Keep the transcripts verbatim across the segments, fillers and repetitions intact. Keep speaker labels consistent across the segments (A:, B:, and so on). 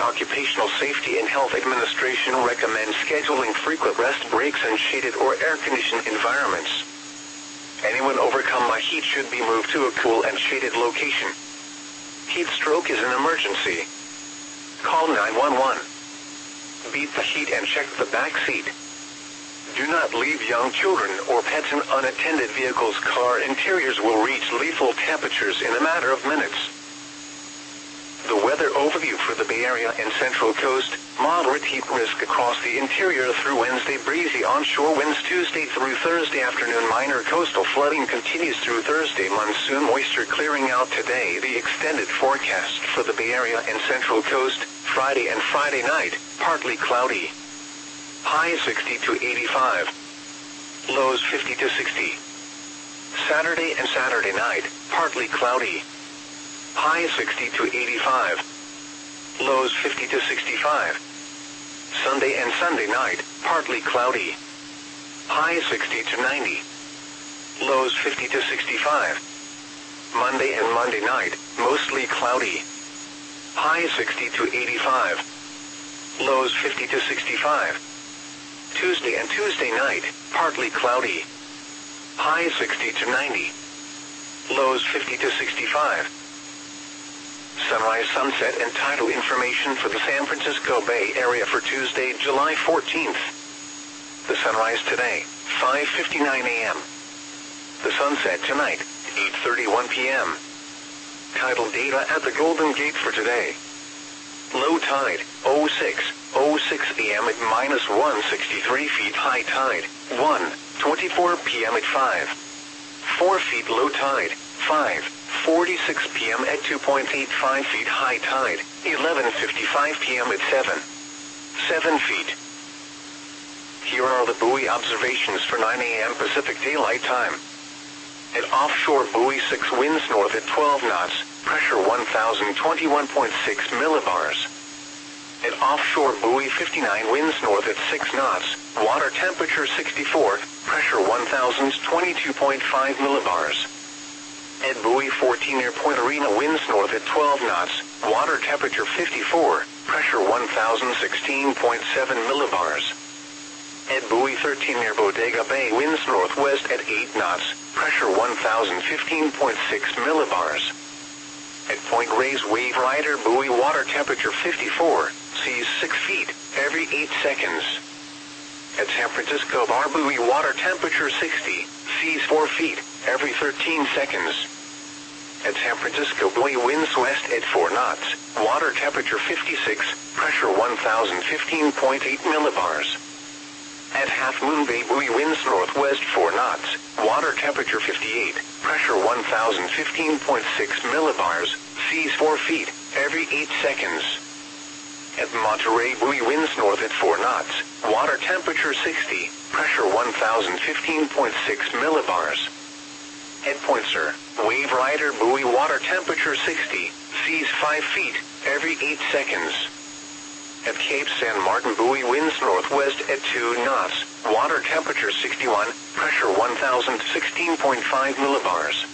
A: Occupational Safety and Health Administration recommends scheduling frequent rest breaks in shaded or air-conditioned environments. Anyone overcome by heat should be moved to a cool and shaded location. Heat stroke is an emergency. Call nine one one. Beat the heat and check the back seat. Do not leave young children or pets in unattended vehicles. Car interiors will reach lethal temperatures in a matter of minutes. The weather overview for the Bay Area and Central Coast: moderate heat risk across the interior through Wednesday. Breezy onshore winds Tuesday through Thursday afternoon. Minor coastal flooding continues through Thursday. Monsoon moisture clearing out today. The extended forecast for the Bay Area and Central Coast: Friday and Friday night, partly cloudy. High sixty to eighty-five. Lows fifty to sixty. Saturday and Saturday night, partly cloudy. High sixty to eighty-five. Lows fifty to sixty-five. Sunday and Sunday night, partly cloudy. High sixty to ninety. Lows fifty to sixty-five. Monday and Monday night, mostly cloudy. High sixty to eighty-five. Lows fifty to sixty-five. Tuesday and Tuesday night, partly cloudy. High sixty to ninety. Lows fifty to sixty-five. Sunrise, sunset, and tidal information for the San Francisco Bay Area for Tuesday, July fourteenth. The sunrise today, five fifty-nine a m The sunset tonight, eight thirty-one p m Tidal data at the Golden Gate for today. Low tide, oh six oh six a m at minus one sixty-three feet. High tide, one twenty-four p m at five four feet. Low tide, five forty-six p m at two point eight five feet. High tide, eleven fifty-five p m at seven seven feet. Here are the buoy observations for nine a m Pacific Daylight Time. At offshore buoy six, winds north at twelve knots, pressure one thousand twenty-one point six millibars. At offshore buoy fifty-nine, winds north at six knots, water temperature sixty-four, pressure one thousand twenty-two point five millibars. At buoy fourteen, near Point Arena, winds north at twelve knots, water temperature fifty-four, pressure one thousand sixteen point seven millibars. At buoy thirteen, near Bodega Bay, winds northwest at eight knots, pressure one thousand fifteen point six millibars. At Point Reyes, Wave Rider buoy, water temperature fifty-four, seas six feet, every eight seconds. At San Francisco Bar buoy, water temperature sixty, seas four feet, every thirteen seconds. At San Francisco buoy, winds west at four knots, water temperature fifty-six, pressure one thousand fifteen point eight millibars. At Half Moon Bay buoy, winds northwest four knots, water temperature fifty-eight, pressure one thousand fifteen point six millibars, seas four feet, every eight seconds. At Monterey buoy, winds north at four knots, water temperature sixty, pressure one thousand fifteen point six millibars. At Point Sur, Wave Rider buoy, water temperature sixty, seas five feet, every eight seconds. At Cape San Martin buoy, winds northwest at two knots, water temperature sixty-one, pressure one thousand sixteen point five millibars.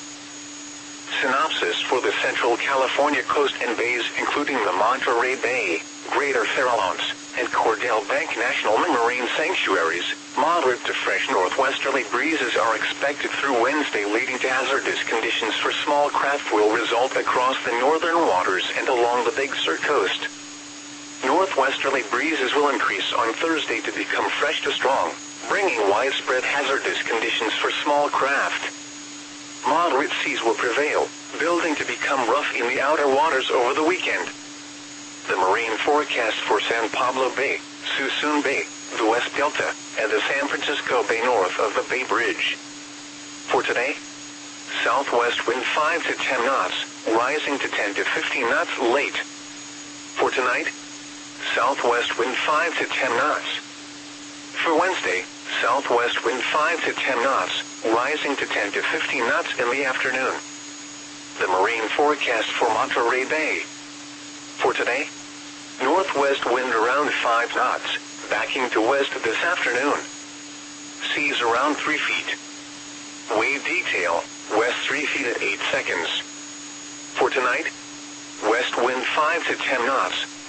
A: Synopsis for the Central California coast and bays, including the Monterey Bay, Greater Farallones, and Cordell Bank National Marine Sanctuaries. Moderate to fresh northwesterly breezes are expected through Wednesday, leading to hazardous conditions for small craft will result across the northern waters and along the Big Sur coast. Northwesterly breezes will increase on Thursday to become fresh to strong, bringing widespread hazardous conditions for small craft. Moderate seas will prevail, building to become rough in the outer waters over the weekend. The marine forecast for San Pablo Bay, Suisun Bay, the West Delta, and the San Francisco Bay north of the Bay Bridge. For today, southwest wind five to ten knots, rising to ten to fifteen knots late. For tonight, southwest wind five to ten knots. For Wednesday, southwest wind five to ten knots, rising to ten to fifteen knots in the afternoon. The marine forecast for Monterey Bay. For today, northwest wind around five knots, backing to west this afternoon. Seas around three feet. Wave detail, west three feet at eight seconds. For tonight, west wind five to ten knots,